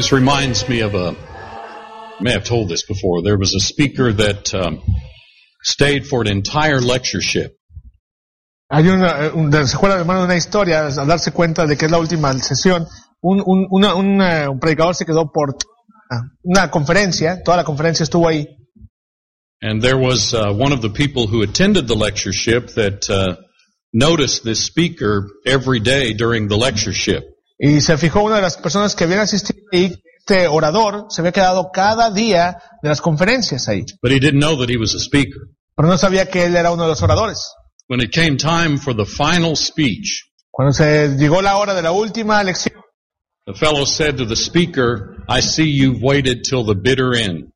This reminds me of I may have told this before. There was a speaker that stayed for an entire lectureship. Hay se acuerda, hermano, de una historia, al darse cuenta de que es la última sesión, un predicador se quedó por una conferencia, toda la conferencia estuvo ahí. And there was one of the people who attended the lectureship that noticed this speaker every day during the lectureship. Y se fijó una de las personas que habían asistido ahí, este orador se había quedado cada día de las conferencias ahí. But he didn't know that he was a speaker. Pero no sabía que él era uno de los oradores. When it came time for the final speech, cuando se llegó la hora de la última lección, the fellow said to the speaker, "I see you've waited till the bitter end."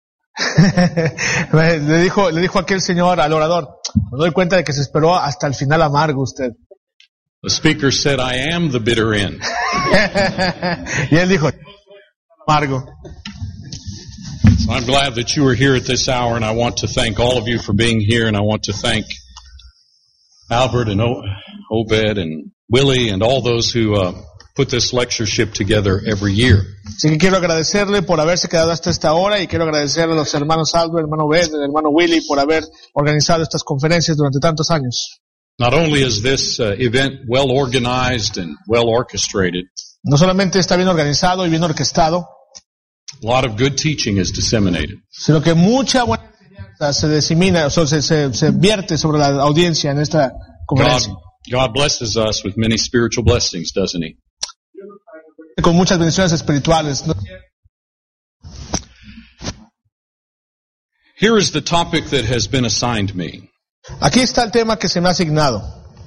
le dijo aquel señor al orador, me doy cuenta de que se esperó hasta el final amargo usted. The speaker said, "I am the bitter end." Y él dijo, amargo. So I'm glad that you are here at this hour, and I want to thank all of you for being here, and I want to thank Albert and Obed and Willie and all those who put this lectureship together every year. Así que quiero agradecerle por haberse quedado hasta esta hora y quiero agradecer a los hermanos Albert, hermano Obed, el hermano Willie por haber organizado estas conferencias durante tantos años. Not only is this event well organized and well orchestrated, no solamente está bien organizado y bien orquestado, a lot of good teaching is disseminated. Sino que mucha buena enseñanza se disemina, o sea, se vierte sobre la audiencia en esta conferencia. God blesses us with many spiritual blessings, doesn't He? Con muchas bendiciones espirituales, ¿no? Here is the topic that has been assigned me. Aquí está el tema que se me ha asignado.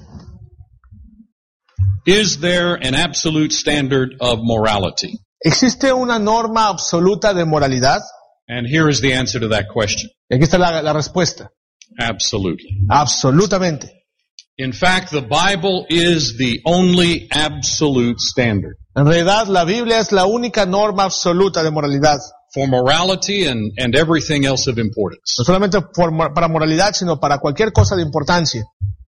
Is there an absolute standard of morality? ¿Existe una norma absoluta de moralidad? And here is the answer to that question. Y aquí está la respuesta. Absolutely. Absolutamente. In fact, the Bible is the only absolute standard. En realidad, la Biblia es la única norma absoluta de moralidad. For morality and everything else of importance. No solamente para moralidad, sino para cualquier cosa de importancia.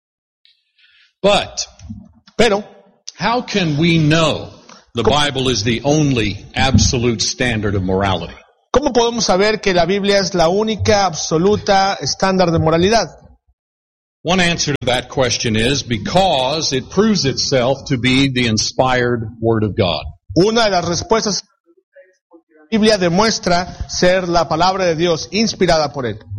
Pero, how can we know the Bible is the only absolute standard of morality? ¿Cómo podemos saber que la Biblia es la única absoluta estándar de moralidad? One answer to that question is because it proves itself to be the inspired Word of God. Una de las respuestas es porque la Biblia demuestra ser la palabra de Dios inspirada por Él.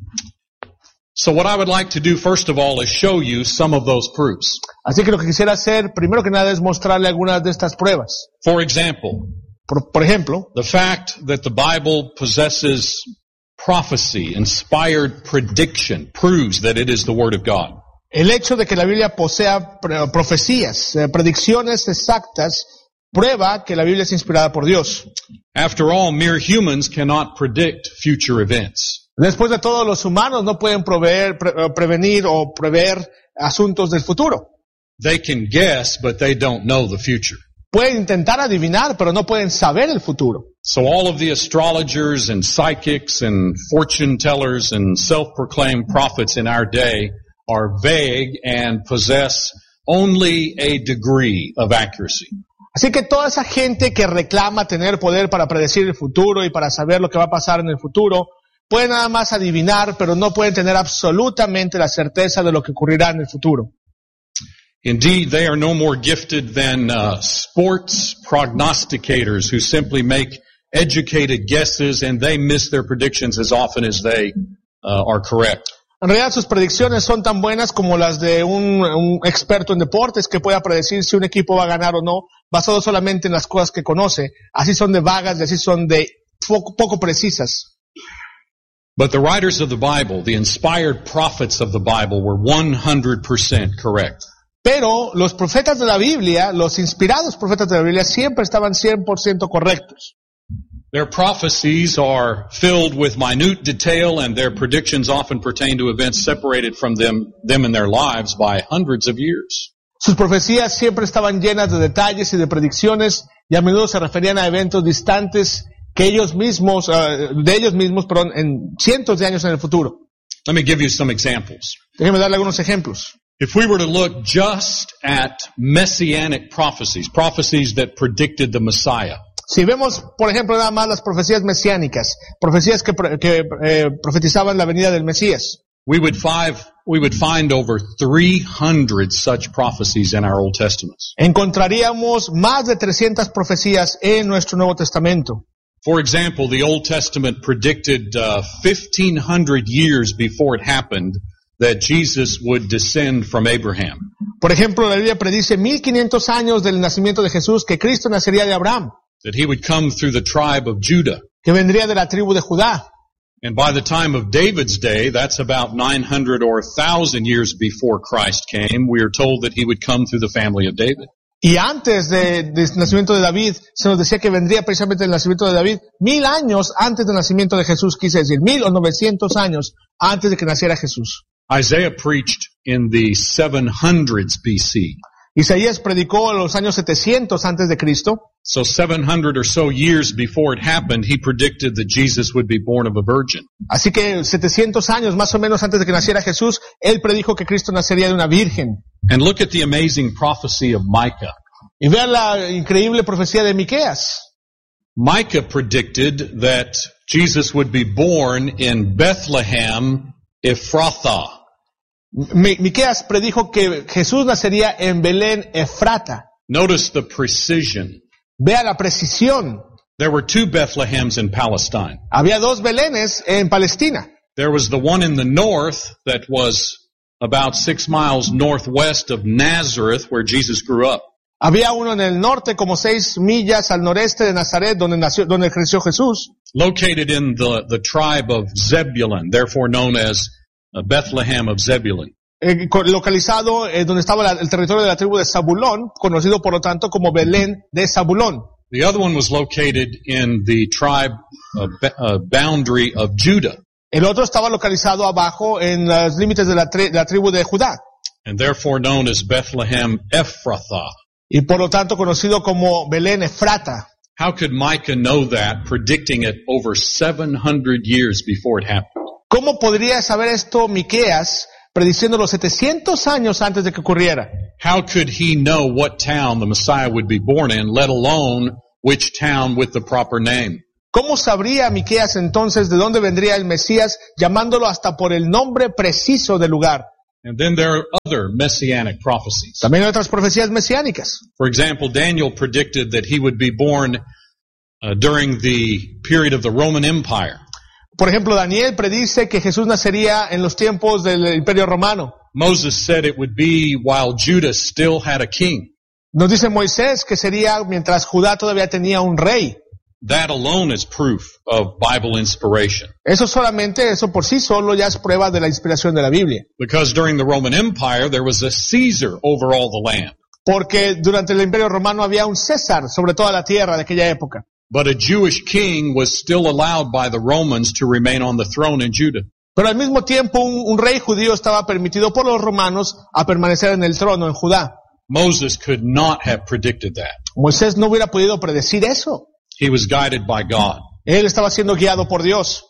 So what I would like to do first of all is show you some of those proofs. Así que lo que quisiera hacer, primero que nada, es mostrarle algunas de estas pruebas. For example, por ejemplo, the fact that the Bible possesses prophecy, inspired prediction, proves that it is the Word of God. El hecho de que la Biblia posea profecías, predicciones exactas, prueba que la Biblia es inspirada por Dios. After all, mere humans cannot predict future events. Después de todo, los humanos no pueden prevenir o prever asuntos del futuro. They can guess, but they don't know the future. Pueden intentar adivinar, pero no pueden saber el futuro. So all of the astrologers and psychics and fortune tellers and self-proclaimed prophets in our day are vague and possess only a degree of accuracy. Así que toda esa gente que reclama tener poder para predecir el futuro y para saber lo que va a pasar en el futuro, puede nada más adivinar, pero no pueden tener absolutamente la certeza de lo que ocurrirá en el futuro. Indeed, they are no more gifted than sports prognosticators who simply make educated guesses and they miss their predictions as often as they are correct. En realidad sus predicciones son tan buenas como las de un experto en deportes que pueda predecir si un equipo va a ganar o no, basado solamente en las cosas que conoce. Así son de vagas y así son de poco precisas. But the writers of the Bible, the inspired prophets of the Bible, were 100% correct. Pero los profetas de la Biblia, los inspirados profetas de la Biblia, siempre estaban 100% correctos. Their prophecies are filled with minute detail and their predictions often pertain to events separated from them in their lives by hundreds of years. Sus profecías siempre estaban llenas de detalles y de predicciones y a menudo se referían a eventos distantes que de ellos mismos, en cientos de años en el futuro. Let me give you some examples. Déjeme darle algunos ejemplos. If we were to look just at messianic prophecies that predicted the Messiah. Si vemos, por ejemplo, nada más las profecías mesiánicas, profecías que profetizaban la venida del Mesías, we would find over 300 such prophecies in our Old Testaments. encontraríamos más de 300 profecías en nuestro Nuevo Testamento. For example, the Old Testament predicted 1,500 years before it happened that Jesus would descend from Abraham. Por ejemplo, la Biblia predice 1500 años del nacimiento de Jesús, que Cristo nacería de Abraham, That he would come through the tribe of Judah. que vendría de la tribu de Judá. And by the time of David's day, that's about 900 or 1,000 years before Christ came, we are told that he would come through the family of David. Y antes del nacimiento de David, se nos decía que vendría precisamente el nacimiento de David 1000 años antes del nacimiento de Jesús, quise decir, 1000 o 900 años antes de que naciera Jesús. Isaiah preached in the 700s BC. Isaías predicó en los años 700 antes de Cristo. So 700 or so years before it happened, he predicted that Jesus would be born of a virgin. Así que 700 años más o menos antes de que naciera Jesús, él predijo que Cristo nacería de una virgen. And look at the amazing prophecy of Micah. Y vean la increíble profecía de Miqueas. Micah predicted that Jesus would be born in Bethlehem, Ephrathah. Miqueas predijo que Jesús nacería en Belén, Efrata. Notice the precision. Vea la precisión. There were two Bethlehems in Palestine. Había dos Belénes en Palestina. There was the one in the north that was about 6 miles northwest of Nazareth, where Jesus grew up. Había uno en el norte, como 6 millas al noreste de Nazaret, donde creció Jesús. Located in the tribe of Zebulun, therefore known as Bethlehem of Zebulun. Localizado donde estaba el territorio de la tribu de Zabulón, conocido por lo tanto como Belén de Zabulón. The other one was located in the tribe boundary of Judah. El otro estaba localizado abajo en los límites de la tribu de Judá. And therefore known as Bethlehem Ephrathah. Y por lo tanto conocido como Belén Efrata. How could Micah know that, predicting it over 700 years before it happened? ¿Cómo podría saber esto Miqueas, prediciendo los 700 años antes de que ocurriera? How could he know what town the Messiah would be born in, let alone which town with the proper name? ¿Cómo sabría Miqueas entonces de dónde vendría el Mesías, llamándolo hasta por el nombre preciso del lugar? And then there are other messianic prophecies. También hay otras profecías mesiánicas. For example, Daniel predicted that he would be born during the period of the Roman Empire. Por ejemplo, Daniel predice que Jesús nacería en los tiempos del Imperio Romano. Moses said it would be while Judah still had a king. Nos dice Moisés que sería mientras Judá todavía tenía un rey. That alone is proof of Bible inspiration. Eso por sí solo ya es prueba de la inspiración de la Biblia. Because during the Roman Empire, there was a Caesar over all the land. Porque durante el Imperio Romano había un César sobre toda la tierra de aquella época. But a Jewish king was still allowed by the Romans to remain on the throne in Judah. Pero al mismo tiempo un rey judío estaba permitido por los romanos a permanecer en el trono en Judá. Moses could not have predicted that. Moisés no hubiera podido predecir eso. He was guided by God. Él estaba siendo guiado por Dios.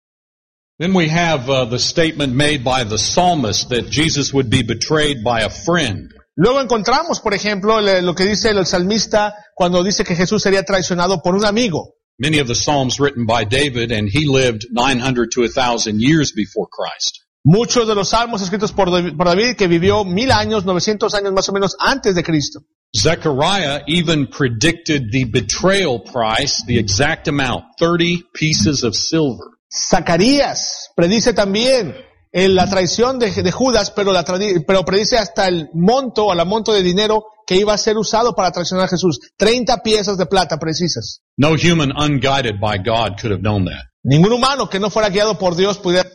Then we have the statement made by the psalmist that Jesus would be betrayed by a friend. Luego encontramos, por ejemplo, lo que dice el salmista cuando dice que Jesús sería traicionado por un amigo. Many of the psalms written by David, and he lived 900 to 1,000 years before Christ. Muchos de los salmos escritos por David, que vivió 1000 años, 900 años más o menos antes de Cristo. Zechariah even predicted the betrayal price, the exact amount, 30 pieces of silver. Zacarías predice también la traición de Judas, pero predice hasta el monto o la monto de dinero que iba a ser usado para traicionar a Jesús. 30 piezas de plata precisas. No human unguided by God could have known that. Ningún humano que no fuera guiado por Dios pudiera.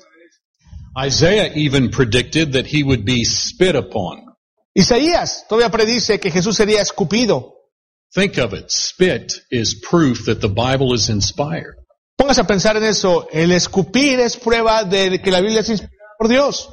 Isaiah even predicted that he would be spit upon. Isaías todavía predice que Jesús sería escupido. Think of it. Spit is proof that the Bible is inspired. Póngase a pensar en eso. El escupir es prueba de que la Biblia es inspirada por Dios.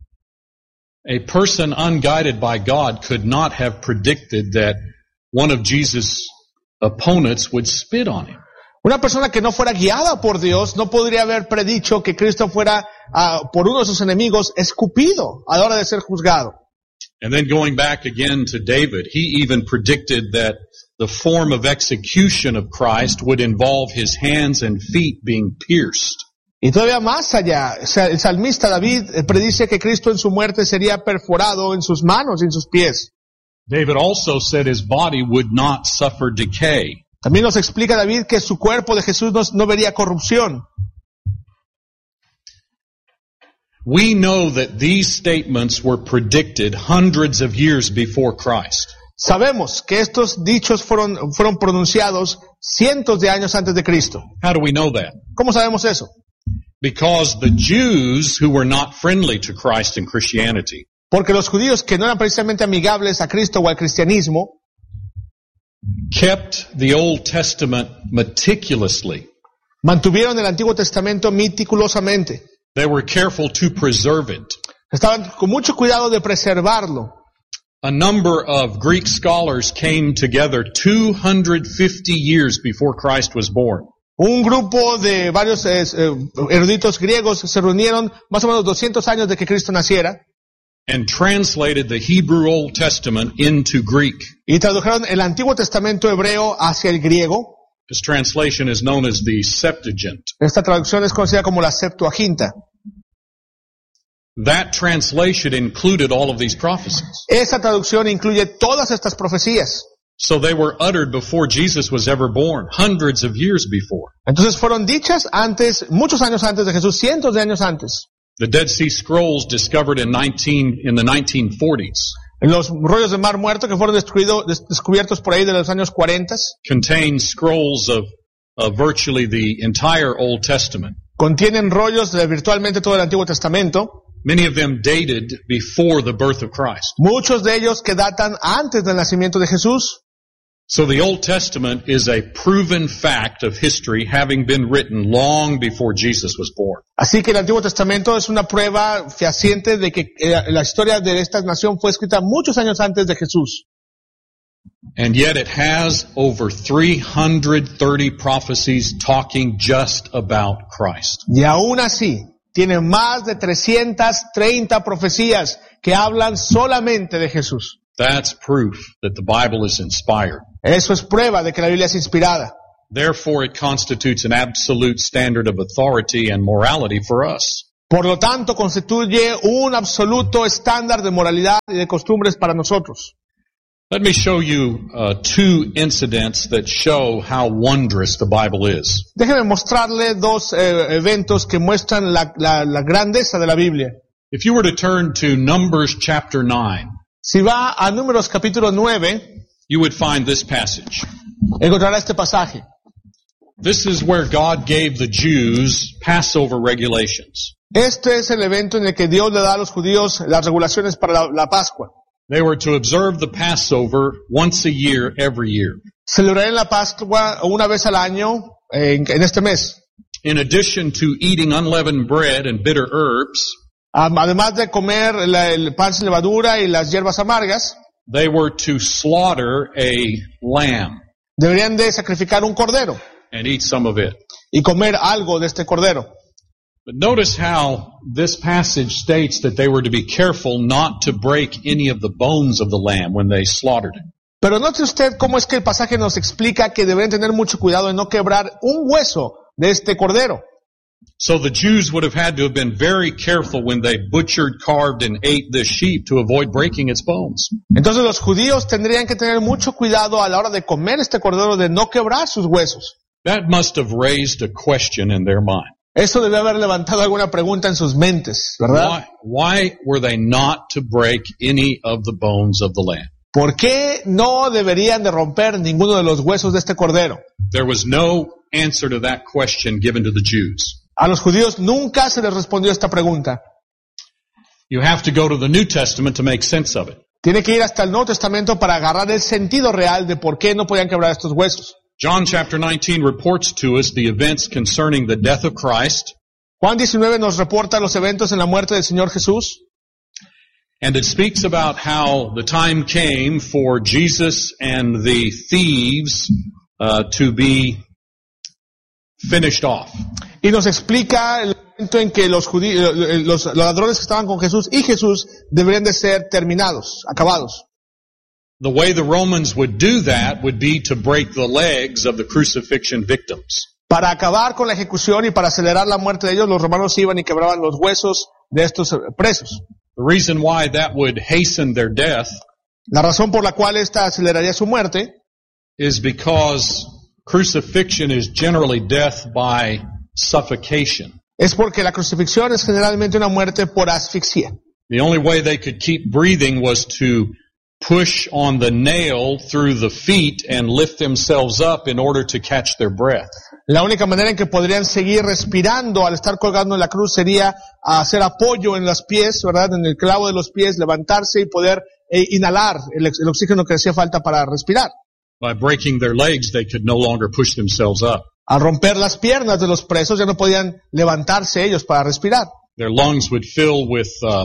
A person unguided by God could not have predicted that one of Jesus' opponents would spit on him. Una persona que no fuera guiada por Dios no podría haber predicho que Cristo fuera por uno de sus enemigos escupido a la hora de ser juzgado. And then going back again to David, he even predicted that the form of execution of Christ would involve his hands and feet being pierced. Y todavía más allá, el salmista David predice que Cristo en su muerte sería perforado en sus manos y en sus pies. David also said his body would not suffer decay. También nos explica David que su cuerpo de Jesús no vería corrupción. We know that these statements were predicted hundreds of years before Christ. Sabemos que estos dichos fueron pronunciados cientos de años antes de Cristo. How do we know that? ¿Cómo sabemos eso? Because the Jews who were not friendly to Christ and Christianity Porque los judíos que no eran precisamente amigables a Cristo o al cristianismo kept the Old Testament meticulously. mantuvieron el Antiguo Testamento meticulosamente. They were careful to preserve it. Estaban con mucho cuidado de preservarlo. A number of Greek scholars came together 250 years before Christ was born. Un grupo de varios eruditos griegos se reunieron más o menos 200 años de que Cristo naciera And translated the Hebrew Old Testament into Greek. y tradujeron el Antiguo Testamento hebreo hacia el griego. This translation is known as the Septuagint. Esta traducción es conocida como la Septuaginta. That translation included all of these prophecies. Esa traducción incluye todas estas profecías. So they were uttered before Jesus was ever born, hundreds of years before. Entonces fueron dichas antes, muchos años antes de Jesús, cientos de años antes. The Dead Sea Scrolls discovered in the 1940s Los rollos de Mar Muerto que fueron descubiertos por ahí de los años 40 contain scrolls of virtually the entire Old Testament. contienen rollos de virtualmente todo el Antiguo Testamento. Many of them dated before the birth of Christ. Muchos de ellos que datan antes del nacimiento de Jesús. So the Old Testament is a proven fact of history, having been written long before Jesus was born. Así que el Antiguo Testamento es una prueba fehaciente de que la historia de esta nación fue escrita muchos años antes de Jesús. And yet it has over 330 prophecies talking just about Christ. Y aún así, tiene más de 330 profecías que hablan solamente de Jesús. That's proof that the Bible is inspired. Eso es prueba de que la Biblia es inspirada. Therefore, it constitutes an absolute standard of authority and morality for us. Por lo tanto, constituye un absoluto estándar de moralidad y de costumbres para nosotros. Let me show you two incidents that show how wondrous the Bible is. Déjeme mostrarle dos eventos que muestran la grandeza de la Biblia. If you were to turn to Numbers chapter 9, Si va a Números capítulo 9, you would find this passage. encontrará este pasaje. This is where God gave the Jews Passover regulations. Este es el evento en el que Dios le da a los judíos las regulaciones para la Pascua. They were to observe the Passover once a year, every year. Celebrarán la Pascua una vez al año en este mes. In addition to eating unleavened bread and bitter herbs, Además de comer el pan sin levadura y las hierbas amargas, they were to slaughter a lamb deberían de sacrificar un cordero and eat some of it. y comer algo de este cordero. But notice how this passage states that they were to be careful not to break any of the bones of the lamb when they slaughtered it. Pero note usted cómo es que el pasaje nos explica que deben tener mucho cuidado en no quebrar un hueso de este cordero. So the Jews would have had to have been very careful when they butchered, carved, and ate this sheep to avoid breaking its bones. Entonces los judíos tendrían que tener mucho cuidado a la hora de comer este cordero de no quebrar sus huesos. That must have raised a question in their mind. Eso debe haber levantado alguna pregunta en sus mentes, ¿verdad? Why were they not to break any of the bones of the lamb? ¿Por qué no deberían de romper ninguno de los huesos de este cordero? There was no answer to that question given to the Jews. A los judíos nunca se les respondió esta pregunta. You have to go to the New Testament to make sense of it. Tiene que ir hasta el Nuevo Testamento para agarrar el sentido real de por qué no podían quebrar estos huesos. John chapter 19 reports to us the events concerning the death of Christ. Juan 19 nos reporta los eventos en la muerte del Señor Jesús. And it speaks about how the time came for Jesus and the thieves to be finished off. Y nos explica el en que los ladrones que estaban con Jesús y Jesús deberían de ser terminados, acabados. The way the Romans would do that would be to break the legs of the crucifixion victims. Para acabar con la ejecución y para acelerar la muerte de ellos, los romanos iban y quebraban los huesos de estos presos. The reason why that would hasten their death La razón por la cual esta aceleraría su muerte is because crucifixion is generally death by suffocation. es porque la crucifixión es generalmente una muerte por asfixia. The only way they could keep breathing was to push on the nail through the feet and lift themselves up in order to catch their breath. La única manera en que podrían seguir respirando al estar colgando en la cruz sería hacer apoyo en los pies, ¿verdad? En el clavo de los pies, levantarse y poder inhalar el oxígeno que hacía falta para respirar. By breaking their legs, they could no longer push themselves up. Al romper las piernas de los presos ya no podían levantarse ellos para respirar. Their lungs would fill with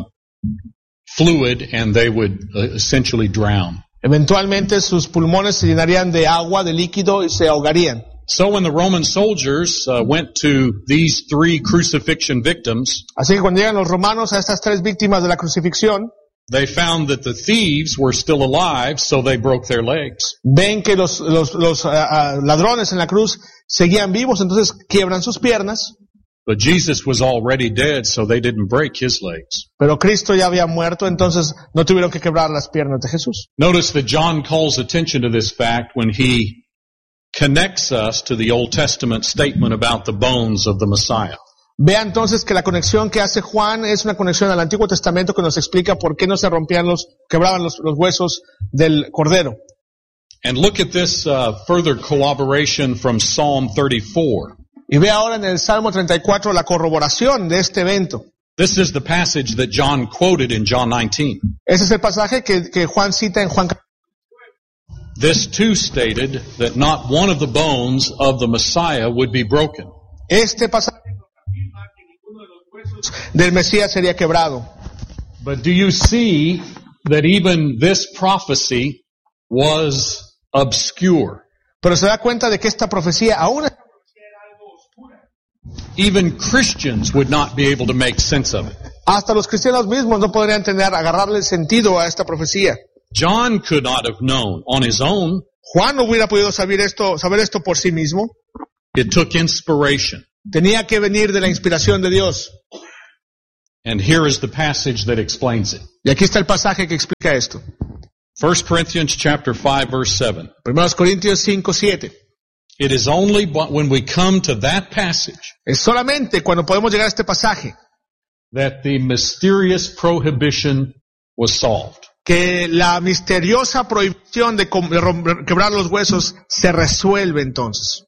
fluid and they would essentially drown. Eventualmente sus pulmones se llenarían de agua, de líquido y se ahogarían. So when the Roman soldiers went to these three crucifixion victims, Así que cuando llegan los romanos a estas tres víctimas de la crucifixión, they found that the thieves were still alive, so they broke their legs. ven que los ladrones en la cruz seguían vivos, entonces quiebran sus piernas, But Jesus was already dead, so they didn't break his legs. pero Cristo ya había muerto, entonces no tuvieron que quebrar las piernas de Jesús. Notice that John calls attention to this fact when he connects us to the Old Testament statement about the bones of the Messiah. Vea entonces que la conexión que hace Juan es una conexión al Antiguo Testamento que nos explica por qué no se rompían quebraban los huesos del Cordero. And look at this further corroboration from Psalm 34. Y ve ahora en el Salmo 34 la corroboración de este evento. This is the passage that John quoted in John 19. Ese es el pasaje que Juan cita en Juan. This too stated that not one of the bones of the Messiah would be broken. Este pasaje afirma que ninguno de los huesos del Mesías sería quebrado. But do you see that even this prophecy was obscure? Pero se da cuenta de que esta profecía aún era algo oscura. Even Christians would not be able to make sense of it. Hasta los cristianos mismos no podrían agarrarle el sentido a esta profecía. John could not have known on his own. Juan no hubiera podido saber esto por sí mismo. It took inspiration. Tenía que venir de la inspiración de Dios. And here is the passage that explains it. Y aquí está el pasaje que explica esto. 1 Corinthians chapter 5 verse 7. 1 Corintios 5:7. It is only when we come to that passage Es solamente cuando podemos llegar a este pasaje that the mysterious prohibition was solved. que la misteriosa prohibición de quebrar los huesos se resuelve entonces.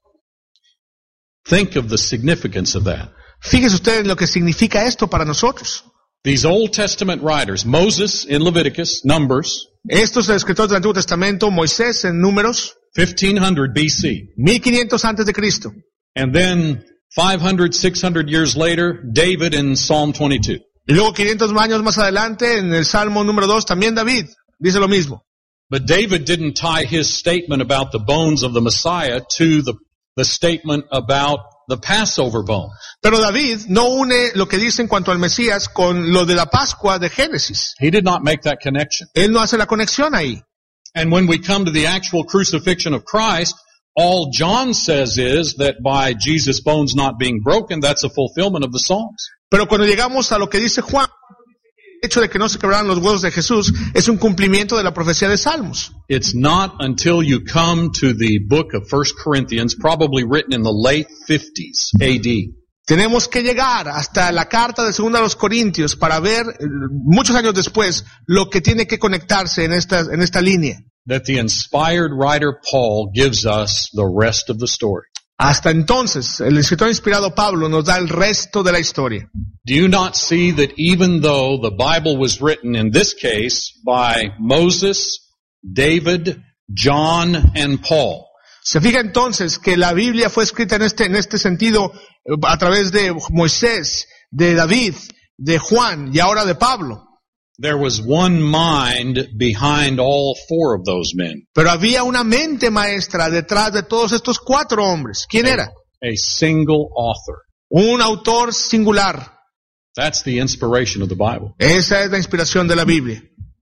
Think of the significance of that. Fíjese usted en lo que significa esto para nosotros. These Old Testament writers, Moses in Leviticus, Numbers, Estos escritores del Antiguo Testamento, Moisés en Números, 1500 BC. 1500 antes de Cristo. And then 500, 600 years later, David in Psalm 22. Y luego 500 años más adelante, en el Salmo número 2, también David dice lo mismo. But David didn't tie his statement about the bones of the Messiah to the statement about the Passover bone. Pero David no une lo que dice en cuanto al Mesías con lo de la Pascua de Génesis. He did not make that connection. Él no hace la conexión ahí. And when we come to the actual crucifixion of Christ, all John says is that by Jesus' bones not being broken, that's a fulfillment of the Psalms. Pero cuando llegamos a lo que dice Juan, el hecho de que no se quebraran los huesos de Jesús es un cumplimiento de la profecía de Salmos. It's not until you come to the book of 1 Corinthians, probably written in the late 50s AD. Tenemos que llegar hasta la carta de 2 a los Corintios para ver, muchos años después, lo que tiene que conectarse en esta línea. That the inspired writer Paul gives us the rest of the story. Hasta entonces, el escritor inspirado Pablo nos da el resto de la historia. Do you not see that even though the Bible was written in this case by Moses, David, John, and Paul, Se fija entonces que la Biblia fue escrita en este sentido a través de Moisés, de David, de Juan y ahora de Pablo. there was one mind behind all four of those men. Pero había una mente maestra detrás de todos estos 4 hombres. ¿Quién era? A single author. Un autor singular. That's the inspiration of the Bible. Esa es la inspiración de la Biblia.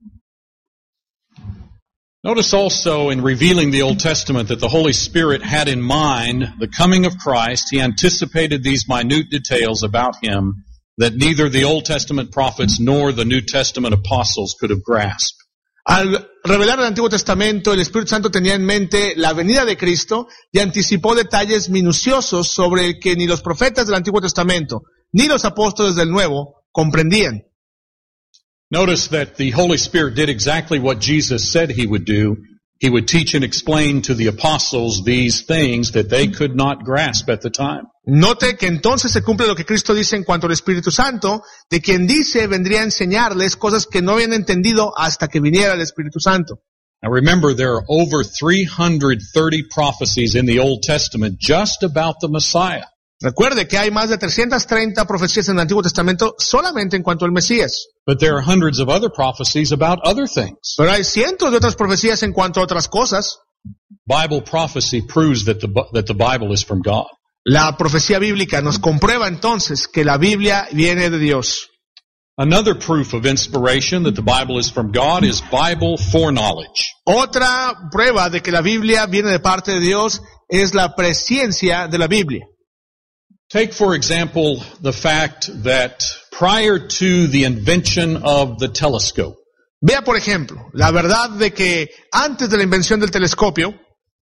Notice also in revealing the Old Testament that the Holy Spirit had in mind the coming of Christ. He anticipated these minute details about him that neither the Old Testament prophets nor the New Testament apostles could have grasped. Al revelar el Antiguo Testamento, el Espíritu Santo tenía en mente la venida de Cristo y anticipó detalles minuciosos sobre el que ni los profetas del Antiguo Testamento ni los apóstoles del Nuevo comprendían. Notice that the Holy Spirit did exactly what Jesus said he would do. He would teach and explain to the apostles these things that they could not grasp at the time. Note que entonces se cumple lo que Cristo dice en cuanto al Espíritu Santo, de quien dice vendría a enseñarles cosas que no habían entendido hasta que viniera el Espíritu Santo. Now remember, there are over 330 prophecies in the Old Testament just about the Messiah. Recuerde que hay más de 330 profecías en el Antiguo Testamento solamente en cuanto al Mesías. But there are hundreds of other prophecies about other things. Pero hay cientos de otras profecías en cuanto a otras cosas. Bible prophecy proves that the Bible is from God. La profecía bíblica nos comprueba entonces que la Biblia viene de Dios. Another proof of inspiration that the Bible is from God is Bible foreknowledge. Otra prueba de que la Biblia viene de parte de Dios es la presciencia de la Biblia. Take, for example, the fact that prior to the invention of the telescope, Vea, por ejemplo, la verdad de que antes de la invención del telescopio,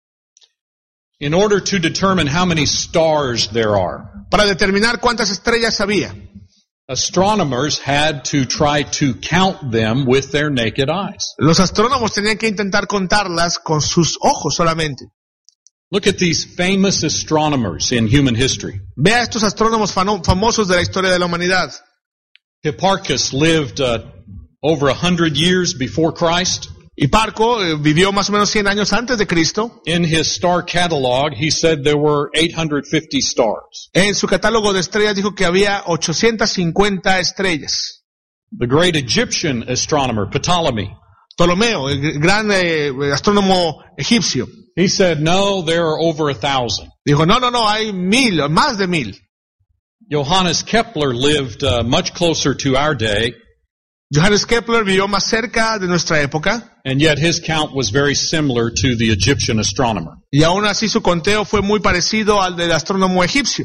in order to determine how many stars there are, para determinar cuántas estrellas había, astronomers had to try to count them with their naked eyes. los astrónomos tenían que intentar contarlas con sus ojos solamente. Look at these famous astronomers in human history. Vea estos astrónomos famosos de la historia de la humanidad. Hipparchus lived over 100 years before Christ. Hiparco vivió más o menos 100 años antes de Cristo. In his star catalog, he said there were 850 stars. En su catálogo de estrellas dijo que había 850 estrellas. The great Egyptian astronomer, Ptolemy, Ptolomeo, el gran astrónomo egipcio, he said, no, there are over 1,000. dijo, no, hay 1,000, más de 1,000. Johannes Kepler lived much closer to our day, Johannes Kepler vivió más cerca de nuestra época, and yet his count was very similar to the Egyptian astronomer. y aún así su conteo fue muy parecido al del astrónomo egipcio.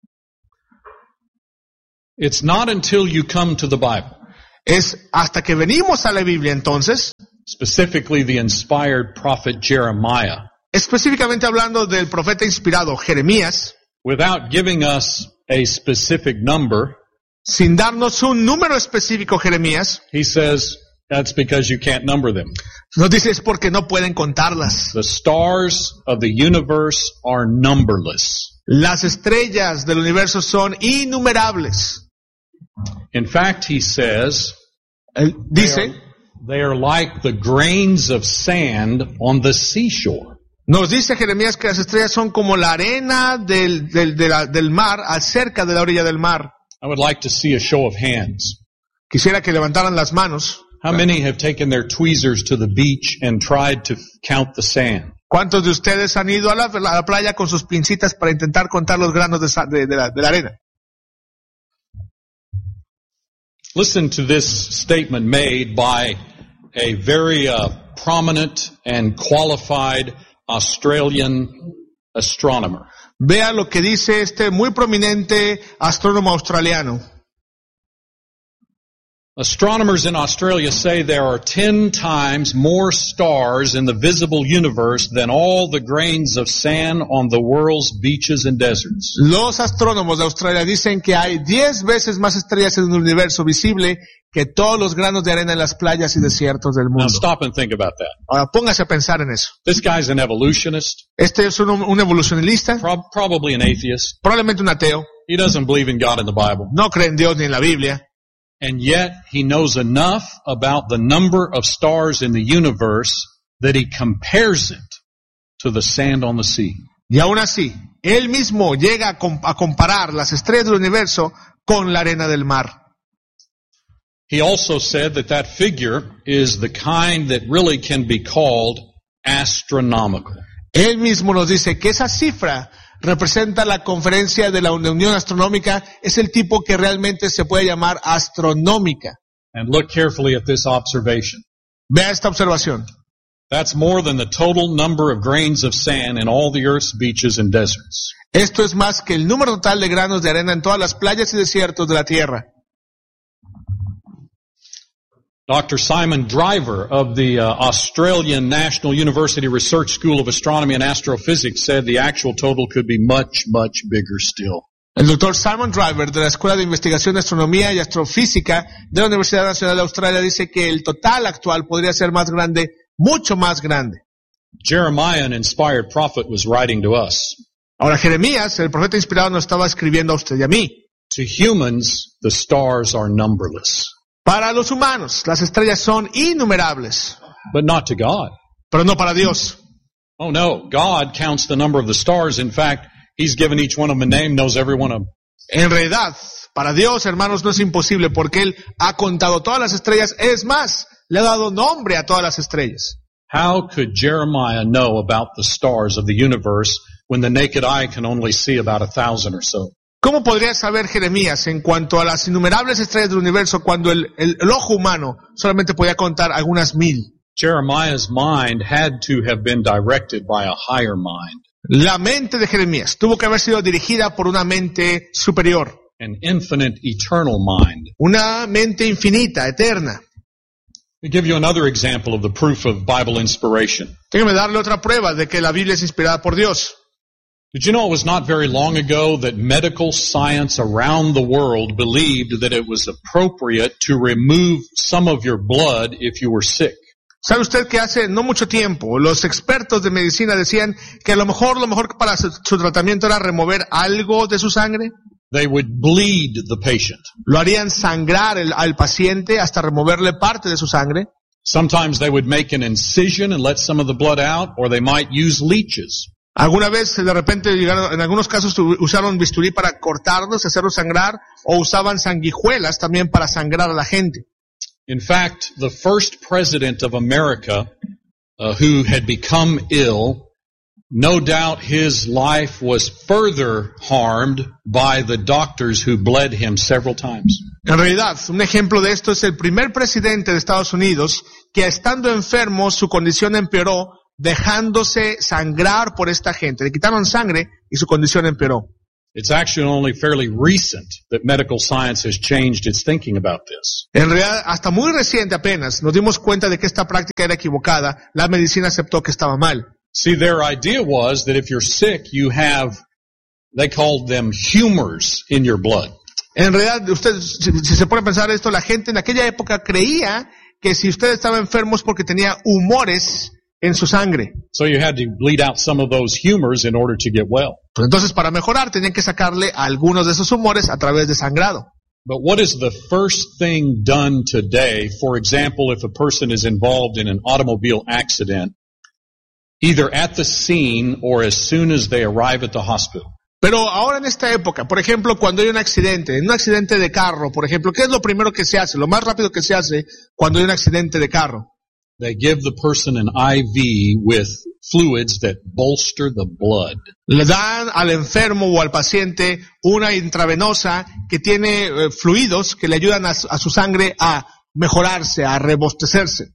It's not until you come to the Bible, Es hasta que venimos a la Biblia entonces, specifically the inspired prophet Jeremiah, específicamente hablando del profeta inspirado Jeremías, without giving us a specific number, sin darnos un número específico Jeremías, he says, that's because you can't number them. nos dice es porque no pueden contarlas. The stars of the universe are numberless. Las estrellas del universo son innumerables. In fact, he says, Él dice, they are like the grains of sand on the seashore. nos dice Jeremías que las estrellas son como la arena del mar, cerca de la orilla del mar. I would like to see a show of hands. Quisiera que levantaran las manos. How many have taken their tweezers to the beach and tried to count the sand? ¿Cuántos de ustedes han ido a la playa con sus pincitas para intentar contar los granos de la arena? Listen to this statement made by a very prominent and qualified Australian astronomer. Vea lo que dice este muy prominente astrónomo australiano. Astronomers in Australia say there are 10 times more stars in the visible universe than all the grains of sand on the world's beaches and deserts. Los astrónomos de Australia dicen que hay 10 veces más estrellas en el universo visible que todos los granos de arena en las playas y desiertos del Now mundo. stop and think about that. Ahora póngase a pensar en eso. This guy's an evolutionist, Este es un evolucionista, probably an atheist. probablemente un ateo, He doesn't believe in God in the Bible. no cree en Dios ni en la Biblia, And yet he knows enough about the number of stars in the universe that he compares it to the sand on the sea. y aún así, él mismo llega a comparar las estrellas del universo con la arena del mar. He also said that figure is the kind that really can be called astronomical. Él mismo nos dice que esa cifra representa la conferencia de la Unión Astronómica, es el tipo que realmente se puede llamar astronómica. And look carefully at this observation. Vea esta observación. That's more than the total number of grains of sand in all the earth's beaches and deserts. Esto es más que el número total de granos de arena en todas las playas y desiertos de la tierra. Dr. Simon Driver of the Australian National University Research School of Astronomy and Astrophysics said the actual total could be much, much bigger still. El doctor Simon Driver de la Escuela de Investigación de Astronomía y Astrofísica de la Universidad Nacional de Australia dice que el total actual podría ser más grande, mucho más grande. Jeremiah, an inspired prophet, was writing to us. Ahora Jeremías, el profeta inspirado, nos estaba escribiendo a usted y a mí. To humans, the stars are numberless. Para los humanos, las estrellas son innumerables, But not to God. pero no para Dios. Oh no, God counts the number of the stars. In fact, He's given each one of them a name, knows every one of them. En realidad, para Dios, hermanos, no es imposible porque Él ha contado todas las estrellas. Es más, le ha dado nombre a todas las estrellas. How could Jeremiah know about the stars of the universe when the naked eye can only see about 1,000 or so? ¿Cómo podría saber Jeremías en cuanto a las innumerables estrellas del universo cuando el ojo humano solamente podía contar algunas 1000? Jeremiah's mind had to have been directed by a higher mind, La mente de Jeremías tuvo que haber sido dirigida por una mente superior, an infinite, eternal mind. una mente infinita, eterna. Let me give you another example of the proof of Bible inspiration. Déjeme darle otra prueba de que la Biblia es inspirada por Dios. Did you know it was not very long ago that medical science around the world believed that it was appropriate to remove some of your blood if you were sick? ¿Sabe usted que hace no mucho tiempo los expertos de medicina decían que a lo mejor para su tratamiento era remover algo de su sangre? They would bleed the patient. Lo harían sangrar al paciente hasta removerle parte de su sangre. Sometimes they would make an incision and let some of the blood out, or they might use leeches. Alguna vez de repente llegaron, en algunos casos usaron bisturí para cortarlos, hacerlos sangrar, o usaban sanguijuelas también para sangrar a la gente. In fact, the first president of America who had become ill, no doubt his life was further harmed by the doctors who bled him several times. En realidad, un ejemplo de esto es el primer presidente de Estados Unidos que estando enfermo su condición empeoró dejándose sangrar por esta gente. Le quitaron sangre y su condición empeoró. It's actually only fairly recent that medical science has changed its thinking about this. En realidad, hasta muy reciente apenas nos dimos cuenta de que esta práctica era equivocada. La medicina aceptó que estaba mal. See, their idea was that if you're sick, you have, they called them humors in your blood. En realidad, usted, si se pone a pensar esto, la gente en aquella época creía que si usted estaba enfermo es porque tenía humores en su sangre. So you had to bleed out some of those humors in order to get well. Pues entonces, para mejorar, tenían que sacarle algunos de esos humores a través de sangrado. But what is the first thing done today? For example, if a person is involved in an automobile accident, either at the scene or as soon as they arrive at the hospital. Pero ahora en esta época, por ejemplo, cuando hay un accidente de carro, por ejemplo, ¿qué es lo primero que se hace? Lo más rápido que se hace cuando hay un accidente de carro. They give the person an IV with fluids that bolster the blood. Le dan al enfermo o al paciente una intravenosa que tiene fluidos que le ayudan a su sangre a mejorarse, a rebostecerse.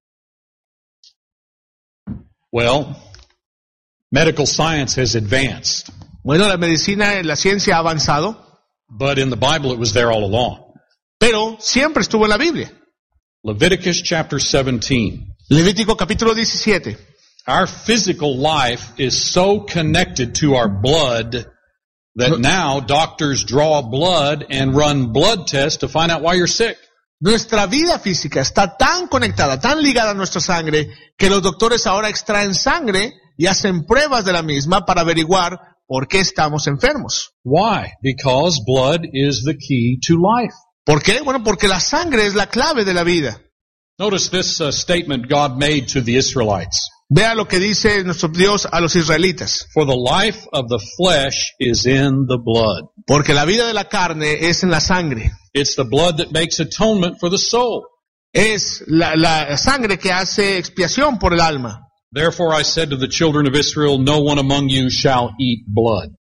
Well, medical science has advanced. Bueno, la medicina, la ciencia ha avanzado, But in the Bible it was there all along. pero siempre estuvo en la Biblia. Leviticus chapter 17. Levítico capítulo 17. Our physical life is so connected to our blood that now doctors draw blood and run blood tests to find out why you're sick. Nuestra vida física está tan conectada, tan ligada a nuestra sangre, que los doctores ahora extraen sangre y hacen pruebas de la misma para averiguar por qué estamos enfermos. Why? Because blood is the key to life. ¿Por qué? Bueno, porque la sangre es la clave de la vida. Notice this statement God made to the Israelites. Vea lo que dice nuestro Dios a los israelitas. For the life of the flesh is in the blood. Porque la vida de la carne es en la sangre. It's the blood that makes atonement for the soul. Es la sangre que hace expiación por el alma. Therefore I said to the children of Israel, no one among you shall eat blood.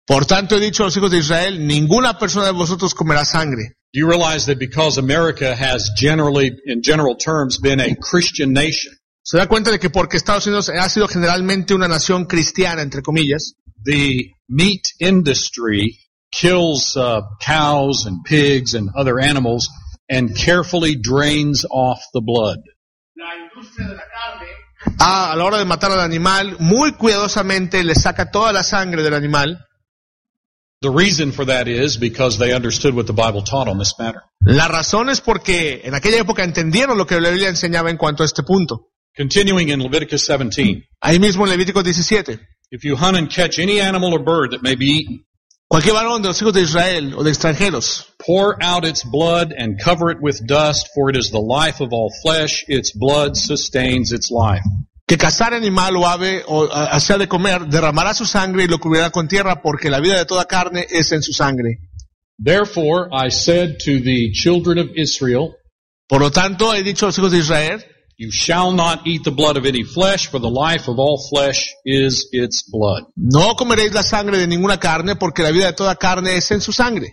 Por tanto he dicho a los hijos de Israel, ninguna persona de vosotros comerá sangre. Do you realize that because America has generally, in general terms, been a Christian nation, Se da cuenta de que porque Estados Unidos ha sido generalmente una nación cristiana, entre comillas, the meat industry kills cows and pigs and other animals and carefully drains off the blood. la industria de la carne, a la hora de matar al animal, muy cuidadosamente le saca toda la sangre del animal. The reason for that is because they understood what the Bible taught on this matter. La razón es porque en aquella época entendieron lo que la Biblia enseñaba en cuanto a este punto. Continuing in Leviticus 17, Ahí mismo en Levítico 17. if you hunt and catch any animal or bird that may be eaten, Cualquier varón de los hijos de Israel o de extranjeros, pour out its blood and cover it with dust, for it is the life of all flesh. Its blood sustains its life. que cazar animal o ave o sea de comer, derramará su sangre y lo cubrirá con tierra, porque la vida de toda carne es en su sangre. Therefore I said to the children of Israel, Por lo tanto, he dicho a los hijos de Israel, you shall not eat the blood of any flesh, for the life of all flesh is its blood. no comeréis la sangre de ninguna carne, porque la vida de toda carne es en su sangre.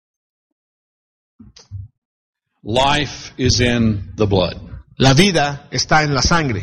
Life is in the blood. La vida está en la sangre.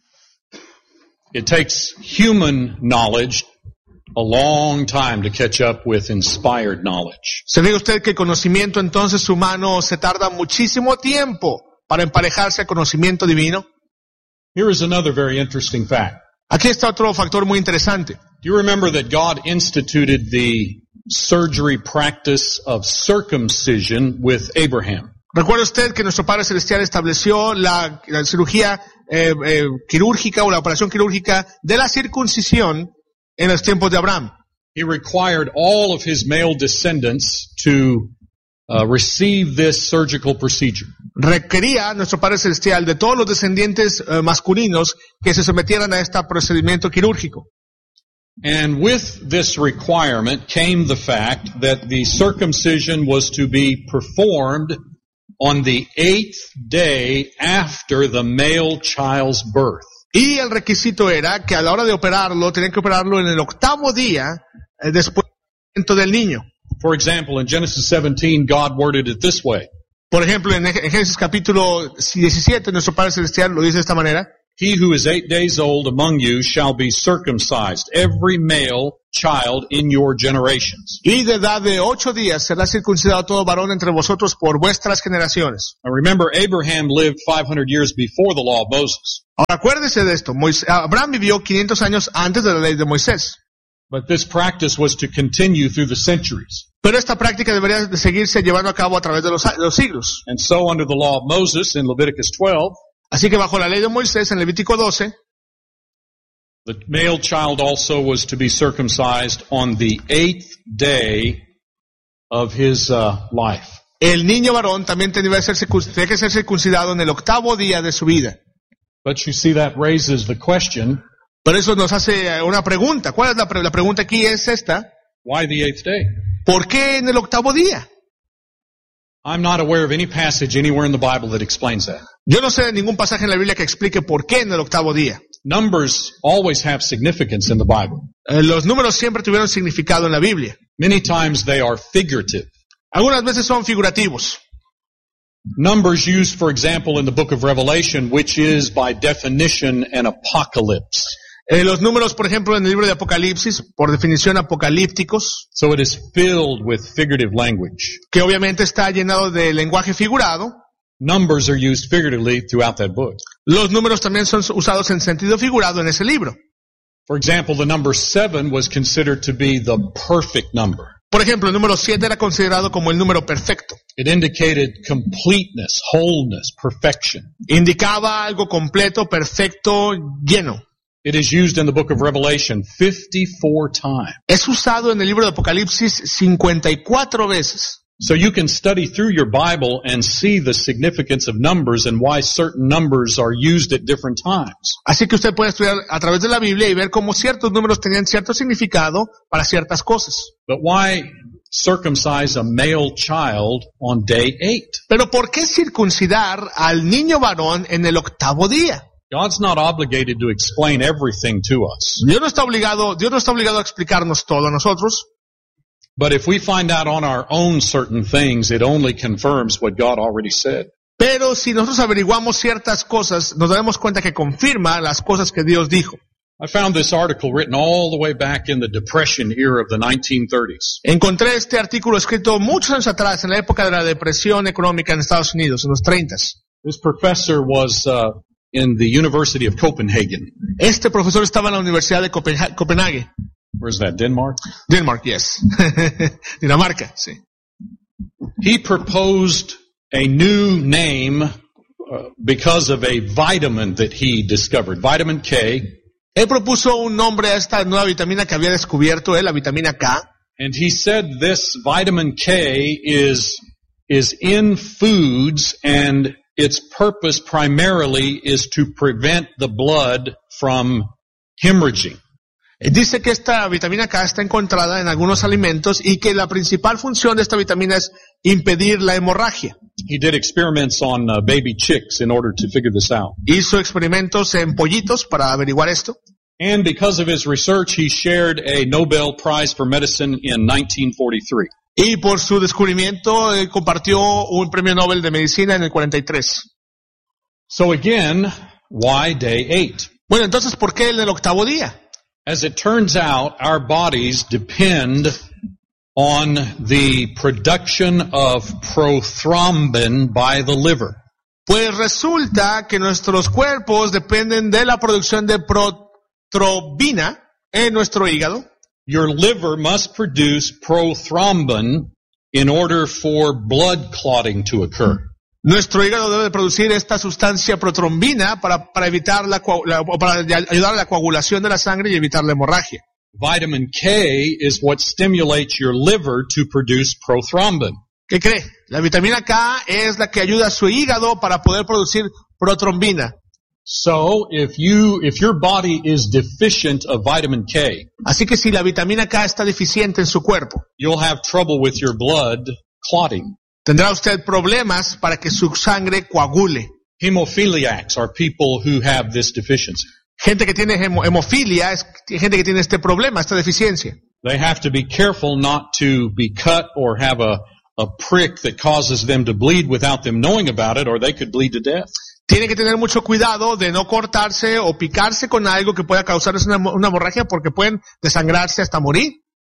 It takes human knowledge a long time to catch up with inspired knowledge. ¿Se diga usted que el conocimiento entonces humano se tarda muchísimo tiempo para emparejarse al conocimiento divino? Here is another very interesting fact. Aquí está otro factor muy interesante. Do you remember that God instituted the surgery practice of circumcision with Abraham? ¿Recuerda usted que nuestro Padre Celestial estableció la cirugía quirúrgica o la operación quirúrgica de la circuncisión en los tiempos de Abraham? He required all of his male descendants to receive this surgical procedure. Requería nuestro Padre Celestial de todos los descendientes masculinos que se sometieran a este procedimiento quirúrgico. And with this requirement came the fact that the circumcision was to be performed on the 8th day after the male child's birth. Y el requisito era que a la hora de operarlo, tenían que operarlo en el 8º día después del nacimiento del niño. For example, in Genesis 17, God worded it this way. Por ejemplo, en Génesis capítulo 17, nuestro Padre Celestial lo dice de esta manera. He who is 8 days old among you shall be circumcised, every male child in your generations. Y de edad de 8 días será circuncidado todo varón entre vosotros por vuestras generaciones. Now remember, Abraham lived 500 years before the law of Moses. Ahora acuérdese de esto. Abraham vivió 500 años antes de la ley de Moisés. But this practice was to continue through the centuries. Pero esta práctica debería de seguirse llevando a cabo a través de los siglos. And so under the law of Moses in Leviticus 12, Así que bajo la ley de Moisés, en Levítico 12, the male child also was to be circumcised on the 8th day of his life. el niño varón también tenía que ser circuncidado en el 8º día de su vida. But you see, that raises the question, Por eso nos hace una pregunta. ¿Cuál es la pregunta aquí? Es esta. why the 8th day? ¿Por qué en el 8º día? I'm not aware of any passage anywhere in the Bible that explains that. Yo no sé de ningún pasaje en la Biblia que explique por qué en el 8º día. Numbers always have significance in the Bible. Los números siempre tuvieron significado en la Biblia. Many times they are figurative. Algunas veces son figurativos. Numbers used, for example, in the book of Revelation, which is by definition an apocalypse. Los números, por ejemplo, en el libro de Apocalipsis, por definición apocalípticos, So it is filled with figurative language. que obviamente está llenado de lenguaje figurado. Numbers are used figuratively throughout that book. Los números también son usados en sentido figurado en ese libro. For example, the number 7 was considered to be the perfect number. Por ejemplo, el número 7 era considerado como el número perfecto. It indicated completeness, wholeness, perfection. Indicaba algo completo, perfecto, lleno. It is used in the book of Revelation 54 times. Es usado en el libro de Apocalipsis 54 veces. So you can study through your Bible and see the significance of numbers and why certain numbers are used at different times. Así que usted puede estudiar a través de la Biblia y ver cómo ciertos números tenían cierto significado para ciertas cosas. But why circumcise a male child on day 8? Pero ¿por qué circuncidar al niño varón en el 8º día? God's not obligated to explain everything to us. Dios no está obligado a explicarnos todo a nosotros. But if we find out on our own certain things, it only confirms what God already said. Pero si nosotros averiguamos ciertas cosas, nos daremos cuenta que confirma las cosas que Dios dijo. I found this article written all the way back in the Depression era of the 1930s. Encontré este artículo escrito muchos años atrás, en la época de la depresión económica en Estados Unidos, en los 30s. This professor was in the University of Copenhagen. Este profesor estaba en la Universidad de Copenhague. Where's that, Denmark? Denmark, yes. Dinamarca, sí. He proposed a new name because of a vitamin that he discovered, vitamin K. Él propuso un nombre a esta nueva vitamina que había descubierto él, la vitamina K. And he said this vitamin K is in foods, and its purpose primarily is to prevent the blood from hemorrhaging. Dice que esta vitamina K está encontrada en algunos alimentos y que la principal función de esta vitamina es impedir la hemorragia. He did experiments on baby chicks in order to figure this out. Hizo experimentos en pollitos para averiguar esto. And because of his research, he shared a Nobel Prize for Medicine in 1943. Y por su descubrimiento compartió un premio Nobel de Medicina en el 43. So again, why day 8? Bueno, entonces, ¿por qué en el octavo día? As it turns out, our bodies depend on the production of prothrombin by the liver. Pues resulta que nuestros cuerpos dependen de la producción de protrombina en nuestro hígado. Your liver must produce prothrombin in order for blood clotting to occur. Nuestro hígado debe producir esta sustancia protrombina para evitar para ayudar a la coagulación de la sangre y evitar la hemorragia. Vitamin K is what stimulates your liver to produce prothrombin. ¿Qué cree? La vitamina K es la que ayuda a su hígado para poder producir protrombina. So, if your body is deficient of vitamin K, así que si la vitamina K está deficiente en su cuerpo, you'll have trouble with your blood clotting. Tendrá usted problemas para que su sangre coagule. Hemophiliacs are people who have this deficiency. Gente que tiene hemofilia es gente que tiene este problema, esta deficiencia. They have to be careful not to be cut or have a prick that causes them to bleed without them knowing about it, or they could bleed to death. Tiene que tener mucho cuidado de no cortarse o picarse con algo que pueda causarles una hemorragia porque pueden desangrarse hasta morir.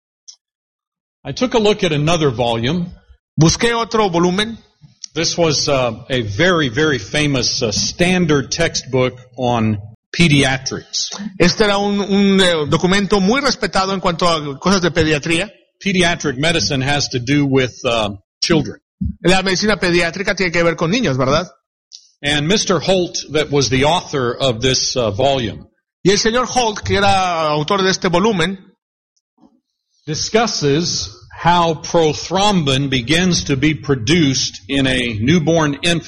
I took a look at another volume. Busqué otro volumen. This was a very, very famous standard textbook on pediatrics. Este era un documento muy respetado en cuanto a cosas de pediatría. Pediatric medicine has to do with children. La medicina pediátrica tiene que ver con niños, ¿verdad? And Mr. Holt, that was the author of this volume, y el señor Holt, que era autor de este volumen, discusses how prothrombin begins to be produced in a newborn infant